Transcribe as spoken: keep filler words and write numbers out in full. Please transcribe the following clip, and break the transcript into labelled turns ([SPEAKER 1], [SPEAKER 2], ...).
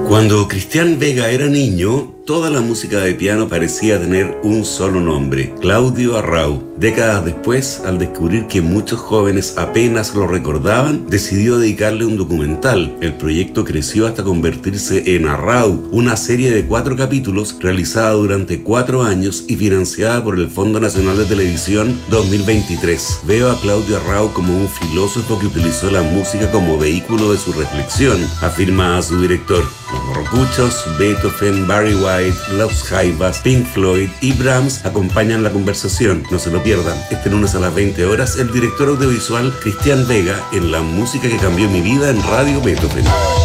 [SPEAKER 1] Cuando Cristian Vega era niño, toda la música de piano parecía tener un solo nombre, Claudio Arrau. Décadas después, al descubrir que muchos jóvenes apenas lo recordaban, decidió dedicarle un documental. El proyecto creció hasta convertirse en Arrau, una serie de cuatro capítulos realizada durante cuatro años y financiada por el Fondo Nacional de Televisión dos mil veintitrés. Veo a Claudio Arrau como un filósofo que utilizó la música como vehículo de su reflexión, afirma a su director. Los Morrocuchos, Beethoven, Barry White, Los Jaivas, Pink Floyd y Brahms acompañan la conversación. No se lo pierdan. Este lunes a las veinte horas, el director audiovisual Cristian Vega en La música que cambió mi vida en Radio Beethoven.